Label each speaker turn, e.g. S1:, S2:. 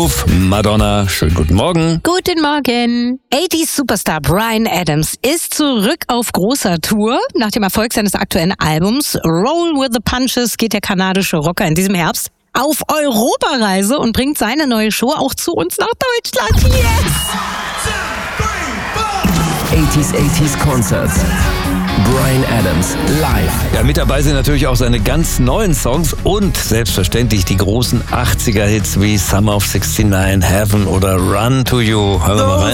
S1: Madonna, schönen guten Morgen.
S2: Guten Morgen. 80s-Superstar Bryan Adams ist zurück auf großer Tour. Nach dem Erfolg seines aktuellen Albums Roll with the Punches geht der kanadische Rocker in diesem Herbst auf Europareise und bringt seine neue Show auch zu uns nach Deutschland. Yes!
S3: 80s Concerts. Bryan Adams live.
S1: Ja, mit dabei sind natürlich auch seine ganz neuen Songs und selbstverständlich die großen 80er-Hits wie Summer of '69, Heaven oder Run to You. Hören wir mal rein.